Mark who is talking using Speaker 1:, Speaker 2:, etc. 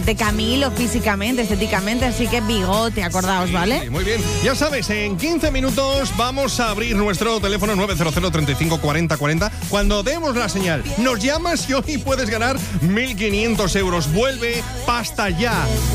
Speaker 1: de Camilo físicamente, estéticamente, así que bigote, acordaos, ¿vale?
Speaker 2: Sí, muy bien. Ya sabes, en 15 minutos vamos a abrir nuestro teléfono 900 35 40 40. Cuando demos la señal, nos llamas y hoy puedes ganar 1.500 euros. Vuelve Pasta Ya.